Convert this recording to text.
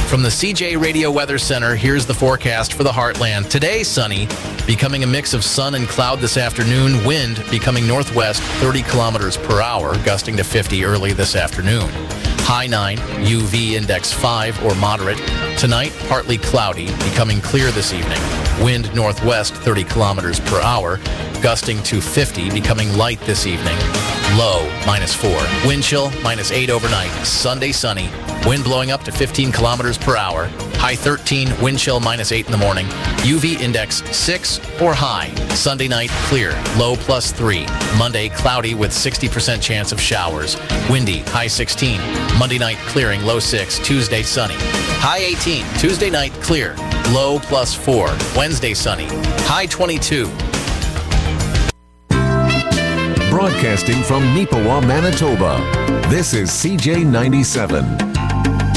From the CJ Radio Weather Center, here's the forecast for the Heartland. Today, sunny, becoming a mix of sun and cloud this afternoon. Wind becoming northwest 30 kilometers per hour, gusting to 50 early this afternoon. High 9, UV index 5 or moderate. Tonight, partly cloudy, becoming clear this evening. Wind northwest 30 kilometers per hour, gusting to 50, becoming light this evening. Low, -4. Wind chill, -8 overnight. Sunday, sunny. Wind blowing up to 15 kilometers per hour. High 13, wind chill -8 in the morning. UV index 6 or high. Sunday night, clear. Low +3. Monday, cloudy with 60% chance of showers. Windy, high 16. Monday night, clearing, low 6. Tuesday, sunny. High 18. Tuesday night, clear. Low +4. Wednesday, sunny. High 22. Broadcasting from Neepawa, Manitoba, this is CJ 97.